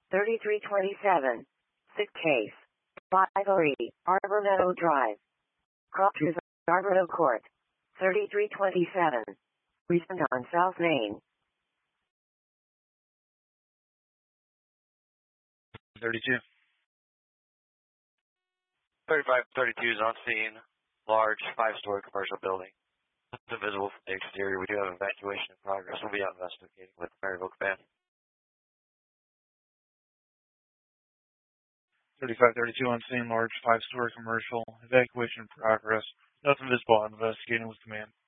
3327. Sick case. 503. Arbor Meadow Drive. Cropters, Arbor Meadow Court. 3327. Recent on South Main. 32. 3532 is on scene. Large 5-story commercial building. It's visible from the exterior. We do have evacuation in progress. We'll be out investigating with the Maryville Command. 3532 on scene, large 5-story commercial. Evacuation in progress. Nothing visible. I'm investigating with command.